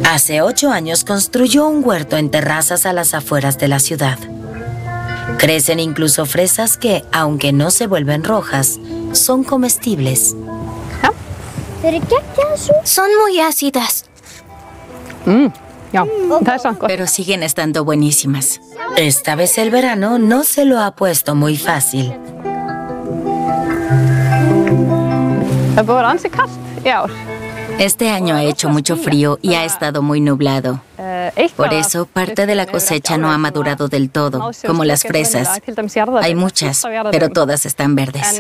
Hace 8 años construyó un huerto en terrazas a las afueras de la ciudad. Crecen incluso fresas que, aunque no se vuelven rojas, son comestibles. Son muy ácidas. Pero siguen estando buenísimas. Esta vez el verano no se lo ha puesto muy fácil. Este año ha hecho mucho frío y ha estado muy nublado. Por eso, parte de la cosecha no ha madurado del todo, como las fresas. Hay muchas, pero todas están verdes.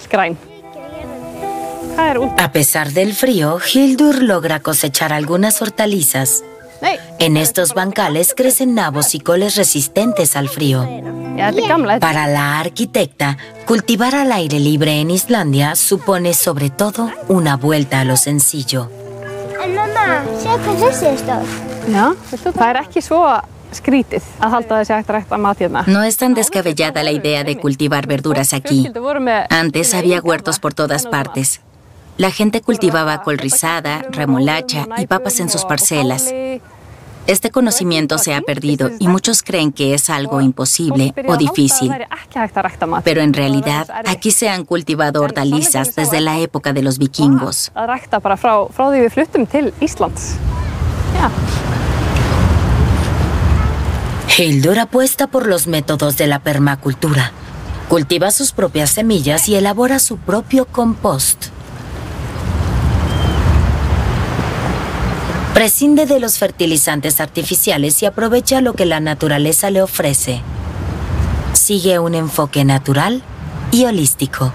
A pesar del frío, Hildur logra cosechar algunas hortalizas. En estos bancales crecen nabos y coles resistentes al frío. Para la arquitecta, cultivar al aire libre en Islandia supone sobre todo una vuelta a lo sencillo. No es tan descabellada la idea de cultivar verduras aquí. Antes había huertos por todas partes. La gente cultivaba col rizada, remolacha y papas en sus parcelas. Este conocimiento se ha perdido y muchos creen que es algo imposible o difícil. Pero en realidad, aquí se han cultivado hortalizas desde la época de los vikingos. Hildur apuesta por los métodos de la permacultura. Cultiva sus propias semillas y elabora su propio compost. Prescinde de los fertilizantes artificiales y aprovecha lo que la naturaleza le ofrece. Sigue un enfoque natural y holístico.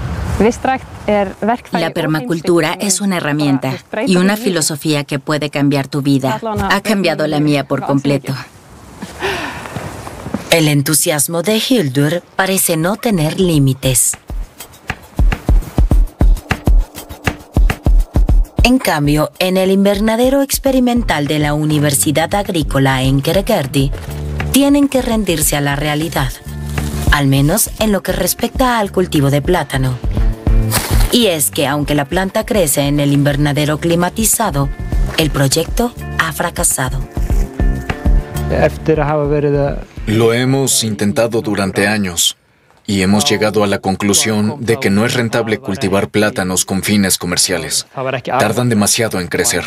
La permacultura es una herramienta y una filosofía que puede cambiar tu vida. Ha cambiado la mía por completo. El entusiasmo de Hildur parece no tener límites. En cambio, en el invernadero experimental de la Universidad Agrícola en Kerekerdi, tienen que rendirse a la realidad, al menos en lo que respecta al cultivo de plátano. Y es que, aunque la planta crece en el invernadero climatizado, el proyecto ha fracasado. Lo hemos intentado durante años y hemos llegado a la conclusión de que no es rentable cultivar plátanos con fines comerciales. Tardan demasiado en crecer.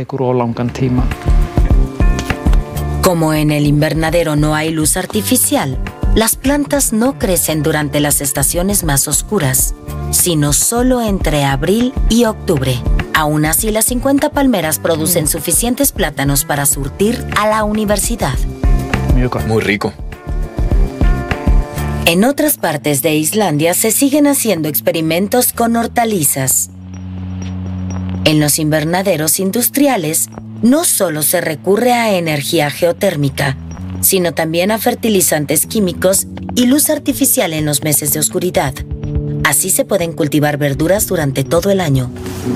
Como en el invernadero no hay luz artificial, las plantas no crecen durante las estaciones más oscuras, sino solo entre abril y octubre. Aún así, las 50 palmeras producen suficientes plátanos para surtir a la universidad. Muy rico. En otras partes de Islandia se siguen haciendo experimentos con hortalizas. En los invernaderos industriales, no solo se recurre a energía geotérmica, sino también a fertilizantes químicos y luz artificial en los meses de oscuridad. Así se pueden cultivar verduras durante todo el año.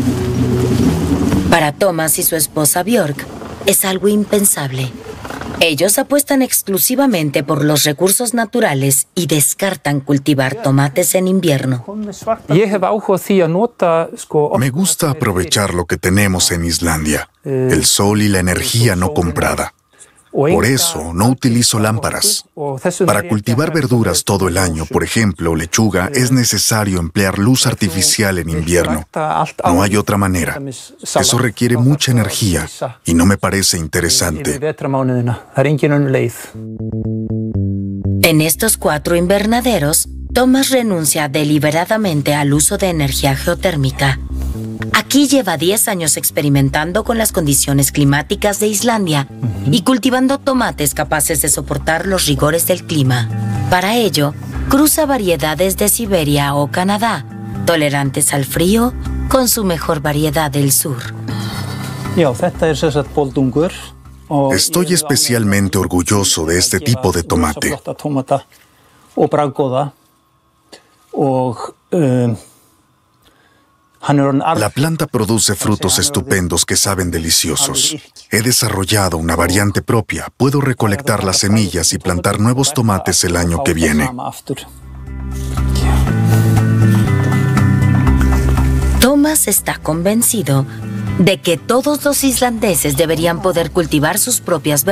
Para Thomas y su esposa Björk, es algo impensable. Ellos apuestan exclusivamente por los recursos naturales y descartan cultivar tomates en invierno. Me gusta aprovechar lo que tenemos en Islandia, el sol y la energía no comprada. Por eso no utilizo lámparas. Para cultivar verduras todo el año, por ejemplo, lechuga, es necesario emplear luz artificial en invierno. No hay otra manera. Eso requiere mucha energía y no me parece interesante. En estos 4 invernaderos, Thomas renuncia deliberadamente al uso de energía geotérmica. Aquí lleva 10 años experimentando con las condiciones climáticas de Islandia y cultivando tomates capaces de soportar los rigores del clima. Para ello, cruza variedades de Siberia o Canadá, tolerantes al frío, con su mejor variedad del sur. Estoy especialmente orgulloso de este tipo de tomate. La planta produce frutos estupendos que saben deliciosos. He desarrollado una variante propia. Puedo recolectar las semillas y plantar nuevos tomates el año que viene. Thomas está convencido de que todos los islandeses deberían poder cultivar sus propias verduras